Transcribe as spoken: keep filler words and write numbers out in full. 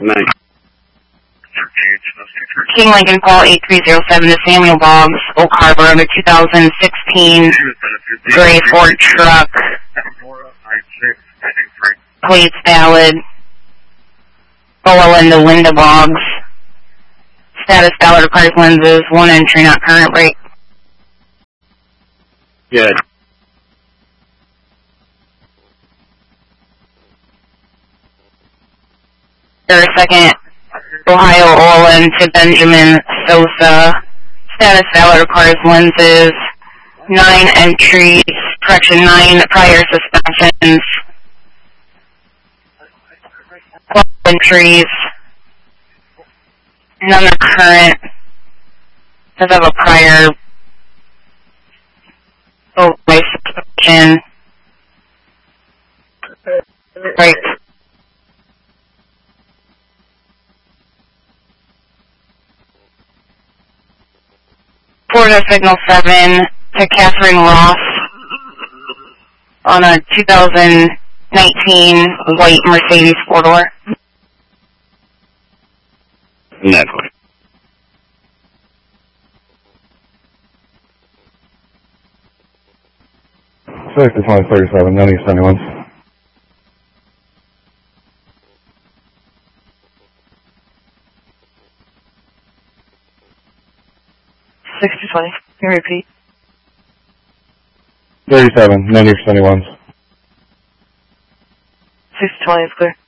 Nine. King Lincoln Paul eight three zero seven to Samuel Boggs, Oak Harbor, on the two thousand sixteen gray Ford truck. Plates valid. O L N to Linda Boggs. Status valid, requires lenses. One entry, not current brake. Good. Third, second, Ohio O L N to Benjamin Sosa. Status valid, requires lenses. Nine entries, correction, nine prior suspensions. Twelve entries. None are current. Does have a prior oh, suspension. Right. Florida Signal seven to Catherine Ross on a two thousand nineteen white Mercedes four-door. Next. Six to twenty thirty-seven, none east anyone. Six to twenty. Can you repeat? thirty-seven, none east anyone. Six to twenty is clear.